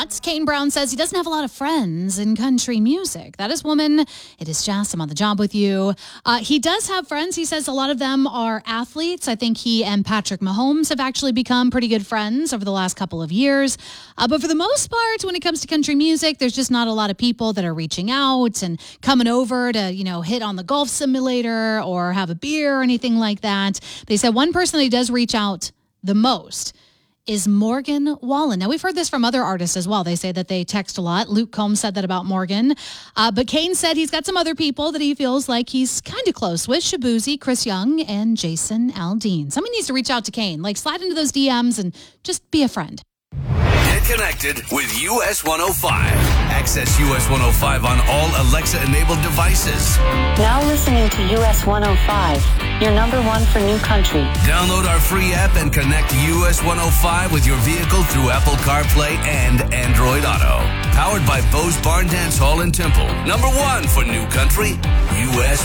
But Kane Brown says he doesn't have a lot of friends in country music. That is woman. It is Jess. I'm on the job with you. He does have friends. He says a lot of them are athletes. I think he and Patrick Mahomes have actually become pretty good friends over the last couple of years. But for the most part, when it comes to country music, there's just not a lot of people that are reaching out and coming over to, hit on the golf simulator or have a beer or anything like that. They said one person that he does reach out the most is Morgan Wallen. Now, we've heard this from other artists as well. They say that they text a lot. Luke Combs said that about Morgan. But Kane said he's got some other people that he feels like he's kind of close with. Shabuzi, Chris Young, and Jason Aldean. Somebody needs to reach out to Kane. Slide into those DMs and just be a friend. Get connected with US 105. Access US 105 on all Alexa-enabled devices. Now listening to US 105, your number one for new country. Download our free app and connect US 105 with your vehicle through Apple CarPlay and Android Auto. Powered by Bose Barn Dance Hall in Temple. Number one for new country, US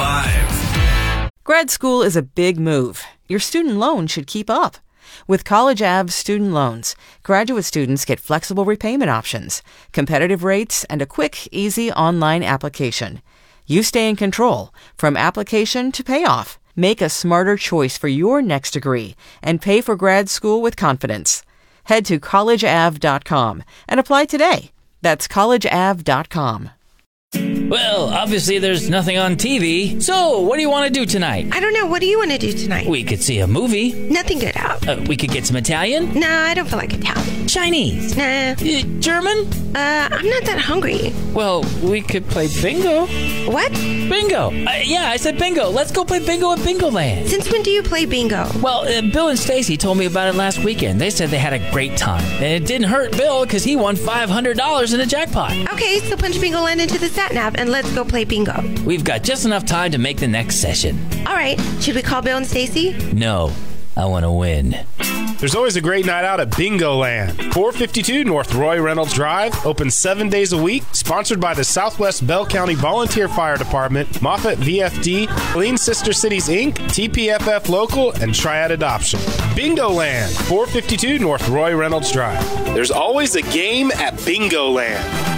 105. Grad school is a big move. Your student loan should keep up. With College Ave student loans, graduate students get flexible repayment options, competitive rates, and a quick, easy online application. You stay in control from application to payoff. Make a smarter choice for your next degree and pay for grad school with confidence. Head to collegeave.com and apply today. That's collegeave.com. Well, obviously there's nothing on TV. So, what do you want to do tonight? I don't know. What do you want to do tonight? We could see a movie. Nothing good out. We could get some Italian. Nah, I don't feel like Italian. Chinese. Nah. German? I'm not that hungry. Well, we could play bingo. What? Bingo. Yeah, I said bingo. Let's go play bingo at Bingo Land. Since when do you play bingo? Well, Bill and Stacy told me about it last weekend. They said they had a great time. And it didn't hurt Bill because he won $500 in a jackpot. Okay, so punch Bingo Land into the sat-nav and let's go play bingo. We've got just enough time to make the next session. All right. Should we call Bill and Stacy? No. I want to win. There's always a great night out at Bingo Land. 452 North Roy Reynolds Drive, open 7 days a week, sponsored by the Southwest Bell County Volunteer Fire Department, Moffat VFD, Clean Sister Cities Inc., TPFF Local, and Triad Adoption. Bingo Land, 452 North Roy Reynolds Drive. There's always a game at Bingo Land.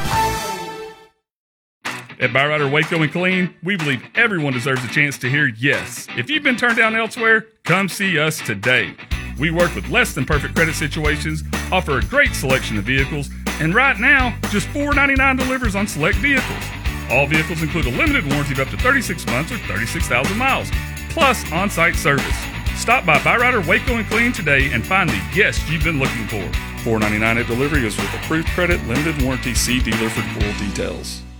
At Byrider Waco and Killeen, we believe everyone deserves a chance to hear yes. If you've been turned down elsewhere, come see us today. We work with less than perfect credit situations, offer a great selection of vehicles, and right now, just $4.99 delivers on select vehicles. All vehicles include a limited warranty of up to 36 months or 36,000 miles, plus on-site service. Stop by Byrider Waco and Killeen today and find the yes you've been looking for. $4.99 at delivery is with approved credit, limited warranty. See dealer for full details.